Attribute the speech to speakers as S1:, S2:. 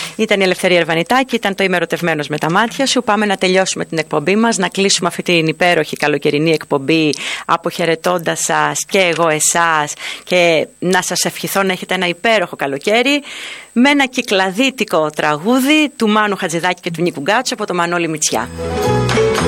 S1: Ήταν η Ελευθερία Ερβανιτάκη, ήταν το Είμαι ερωτευμένος με τα μάτια σου. Πάμε να τελειώσουμε την εκπομπή μας, να κλείσουμε αυτή την υπέροχη καλοκαιρινή εκπομπή αποχαιρετώντας σας και εγώ εσάς και να σας ευχηθώ να έχετε ένα υπέροχο καλοκαίρι με ένα κυκλαδίτικο τραγούδι του Μάνου Χατζηδάκη και του Νίκου Γκάτσου από το Μανώλη Μητσιά.